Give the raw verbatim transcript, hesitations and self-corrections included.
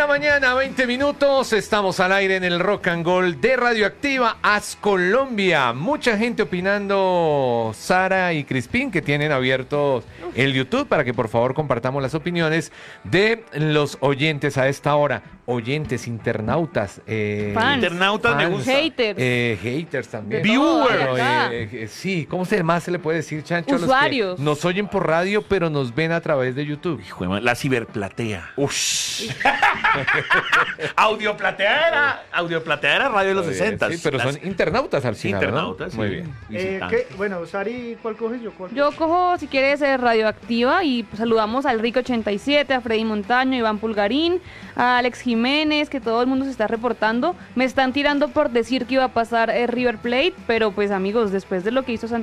la mañana, veinte minutos, estamos al aire en el Rock and Roll de Radioactiva As Colombia. Mucha gente opinando, Sara y Crispín, que tienen abierto el YouTube para que por favor compartamos las opiniones de los oyentes a esta hora. Oyentes, internautas, eh, Fans. Internautas me gusta. Haters. eh, haters también. De todo, Viewers. de verdad. Eh, eh, sí, ¿cómo se más se le puede decir, Chancho? a los que Usuarios. nos oyen por radio, pero nos ven a través de YouTube. Hijo de madre, la ciberplatea. Ush. Audioplatea Audioplatea era radio de los Muy bien, sesenta. sí, pero son internautas al final, internautas, ¿no? Muy sí. bien. Eh, Visitantes. ¿qué? Bueno, Sari, ¿cuál coges yo? ¿Cuál? Yo cojo, si quieres, eh, Radioactiva y pues, saludamos al Rico ochenta y siete, a Freddy Montaño, Iván Pulgarín, a Alex Jiménez, que todo el mundo se está reportando. Me están tirando por decir que iba a pasar eh, River Plate, pero pues amigos, después de lo que hizo Santiago